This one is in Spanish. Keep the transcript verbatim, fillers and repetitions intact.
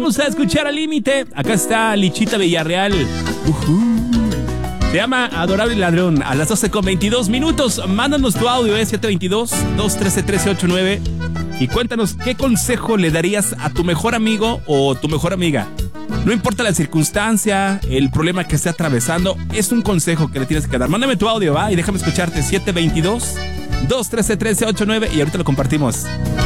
Vamos a escuchar Al Límite. Acá está Lichita Villarreal. Uh-huh. Se llama Adorable Ladrón. A las doce con veintidós minutos. Mándanos tu audio, eh, siete dos dos, dos uno tres, uno tres ocho nueve. Y cuéntanos qué consejo le darías a tu mejor amigo o tu mejor amiga. No importa la circunstancia, el problema que esté atravesando, es un consejo que le tienes que dar. Mándame tu audio, va, y déjame escucharte. siete dos dos, dos uno tres, uno tres ocho nueve. Y ahorita lo compartimos.